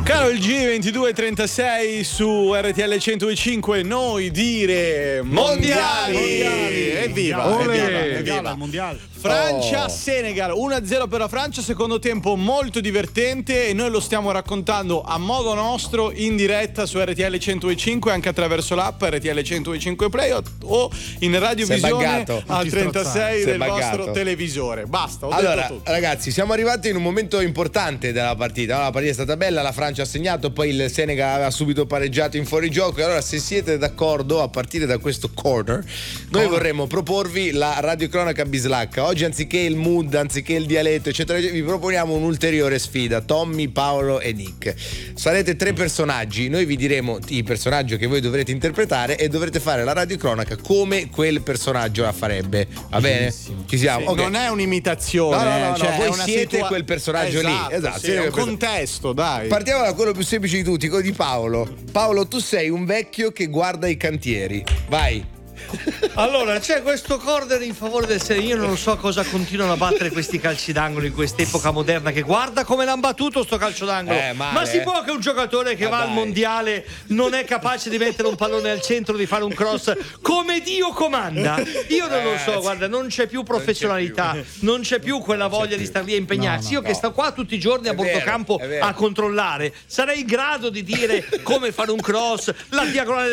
Caro il G2236 su RTL 105, noi dire mondiali. Evviva, evviva. Mondiale. Francia-Senegal 1-0 per la Francia, secondo tempo molto divertente e noi lo stiamo raccontando a modo nostro in diretta su RTL 105 anche attraverso l'app RTL 105 Play o in radiovisione al 36 del vostro televisore. Basta, ho detto tutto. Ragazzi, siamo arrivati in un momento importante della partita. La partita è stata bella, la Francia ha segnato, poi il Senegal aveva subito pareggiato in fuorigioco e allora se siete d'accordo a partire da questo corner noi vorremmo proporvi la radiocronaca bislacca. Oggi anziché il mood, anziché il dialetto eccetera, vi proponiamo un'ulteriore sfida: Tommy, Paolo e Nick. Sarete 3 personaggi, noi vi diremo il personaggio che voi dovrete interpretare e dovrete fare la radiocronaca come quel personaggio la farebbe, va bene? Ci siamo? Sì, okay. Non è un'imitazione, no, cioè voi siete quel personaggio lì, esatto, sì, è un contesto, dai. Partiamo da quello più semplice di tutti, quello di Paolo. Paolo, tu sei un vecchio che guarda i cantieri, vai. Allora, c'è questo corner in favore del Senegal. Io non so cosa continuano a battere questi calci d'angolo in quest'epoca moderna, che guarda come l'hanno battuto sto calcio d'angolo. Ma si può che un giocatore che va al mondiale non è capace di mettere un pallone al centro, di fare un cross come Dio comanda? Io non lo so, guarda, non c'è più professionalità, non c'è più quella voglia di star lì a impegnarsi. Io che sto qua tutti i giorni a bordo campo a controllare, sarei in grado di dire come fare un cross, la diagonale